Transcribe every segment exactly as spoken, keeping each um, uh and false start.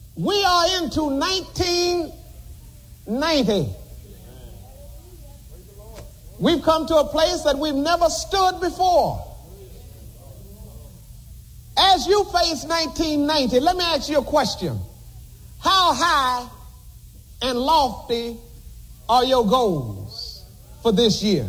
We are into nineteen ninety. We've come to a place that we've never stood before. As you face nineteen ninety, let me ask you a question. How high and lofty are your goals for this year?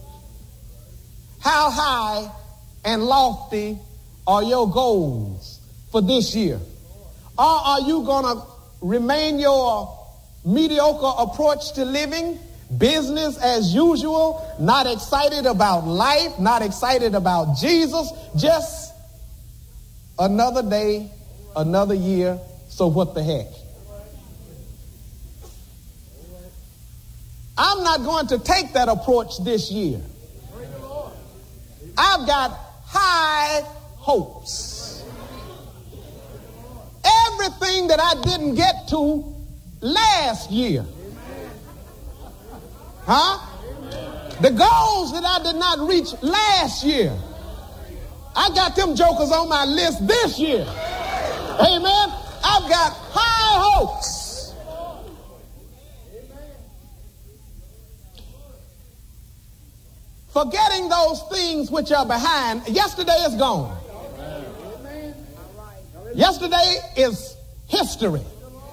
How high and lofty are your goals for this year? Or are you going to remain your mediocre approach to living, business as usual, not excited about life, not excited about Jesus, just another day, another year, so what the heck? I'm not going to take that approach this year. I've got high hopes. Everything that I didn't get to last year. Huh? The goals that I did not reach last year, I got them jokers on my list this year. Amen. I've got high hopes. Forgetting those things which are behind. Yesterday is gone. Yesterday is history.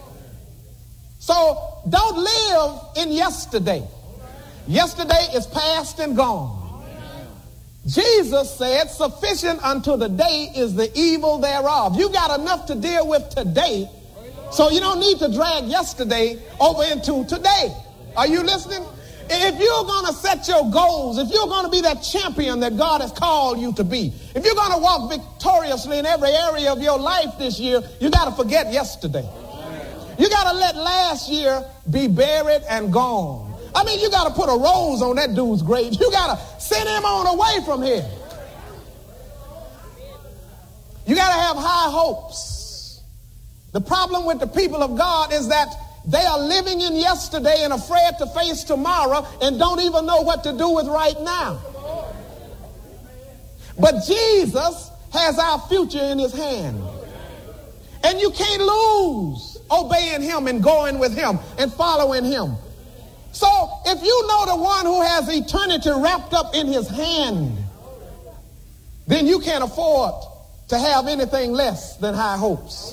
So don't live in yesterday. Yesterday is past and gone. Jesus said, sufficient unto the day is the evil thereof. You got enough to deal with today, so you don't need to drag yesterday over into today. Are you listening? If you're going to set your goals, if you're going to be that champion that God has called you to be, if you're going to walk victoriously in every area of your life this year, you got to forget yesterday. You got to let last year be buried and gone. I mean, you got to put a rose on that dude's grave. You got to send him on away from here. You got to have high hopes. The problem with the people of God is that they are living in yesterday and afraid to face tomorrow and don't even know what to do with right now. But Jesus has our future in his hand. And you can't lose obeying him and going with him and following him. So if you know the one who has eternity wrapped up in his hand, then you can't afford to have anything less than high hopes.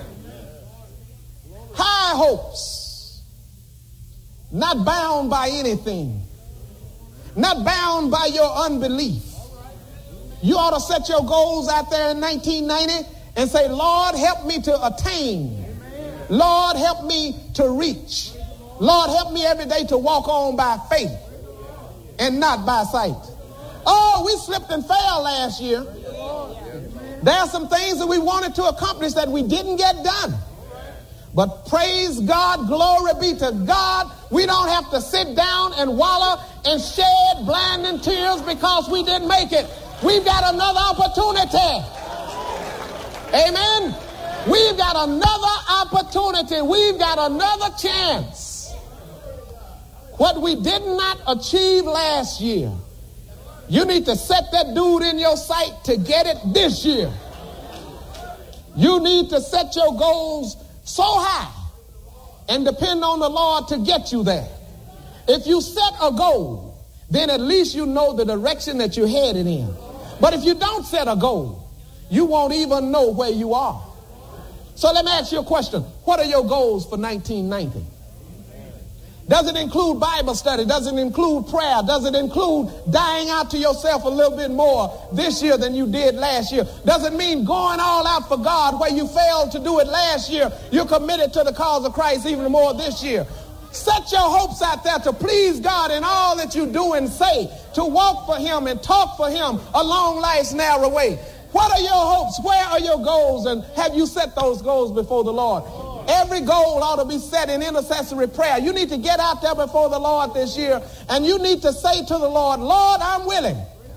High hopes, not bound by anything, not bound by your unbelief. You ought to set your goals out there in nineteen ninety and say, Lord, help me to attain. Lord, help me to reach. Lord, help me every day to walk on by faith and not by sight. Oh, we slipped and fell last year. There are some things that we wanted to accomplish that we didn't get done. But praise God, glory be to God, we don't have to sit down and wallow and shed blinding tears because we didn't make it. We've got another opportunity. Amen. We've got another opportunity. We've got another chance. What we did not achieve last year, you need to set that dude in your sight to get it this year. You need to set your goals so high and depend on the Lord to get you there. If you set a goal, then at least you know the direction that you're headed in. But if you don't set a goal, you won't even know where you are. So let me ask you a question. What are your goals for nineteen ninety? Does it include Bible study? Does it include prayer? Does it include dying out to yourself a little bit more this year than you did last year? Does it mean going all out for God where you failed to do it last year? You're committed to the cause of Christ even more this year. Set your hopes out there to please God in all that you do and say, to walk for him and talk for him along life's narrow way. What are your hopes? Where are your goals? And have you set those goals before the Lord? Every goal ought to be set in intercessory prayer. You need to get out there before the Lord this year and you need to say to the Lord, Lord, I'm willing.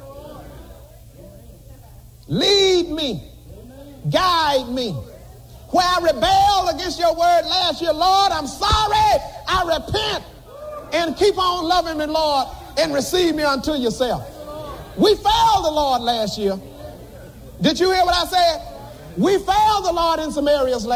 Lead me. Guide me. Where I rebelled against your word last year, Lord, I'm sorry. I repent and keep on loving me, Lord, and receive me unto yourself. We failed the Lord last year. Did you hear what I said? We failed the Lord in some areas last year.